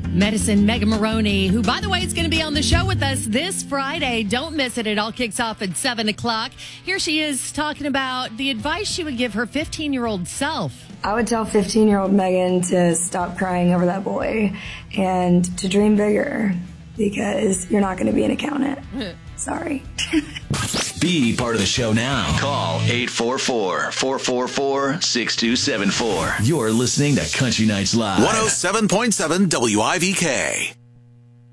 Medicine Megan Maroney, who, by the way, is going to be on the show with us this Friday. Don't miss it. It all kicks off at 7 o'clock. Here she is talking about the advice she would give her 15-year-old self. I would tell 15-year-old Megan to stop crying over that boy and to dream bigger, because you're not going to be an accountant. Sorry. Be part of the show now. Call 844-444-6274. You're listening to Country Nights Live. 107.7 WIVK.